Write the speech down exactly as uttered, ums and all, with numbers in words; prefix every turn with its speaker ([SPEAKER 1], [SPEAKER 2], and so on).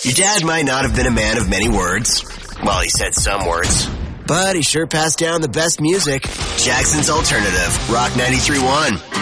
[SPEAKER 1] Your dad might not have been a man of many words. Well, he said some words. But he sure passed down the best music. Jackson's Alternative, Rock ninety-three point one.